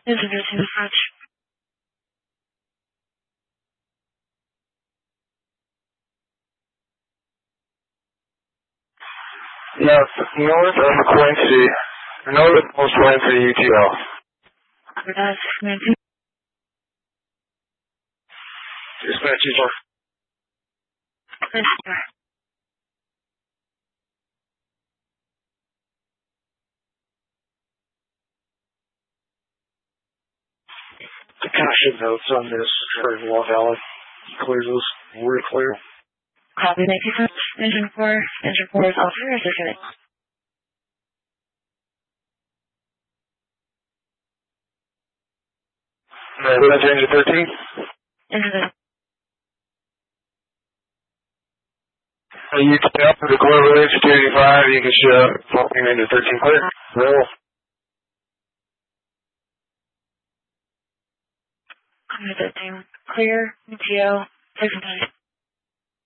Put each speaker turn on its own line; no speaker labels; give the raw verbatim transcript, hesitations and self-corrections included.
Introducing French.
Yes, north of Quincy. North of Quincy U T L.
That's meant
Dispatch user.
to
The caution notes on this for Wall Valley. Clear those. We're clear.
copy making French. Engine four. Engine four is all clear as they're good.
That's engine thirteen.
Engine
You can tell the Global H two eighty-five, you can show falling into thirteen clear. Roll.
thirteen. Clear. U T L. Take some time.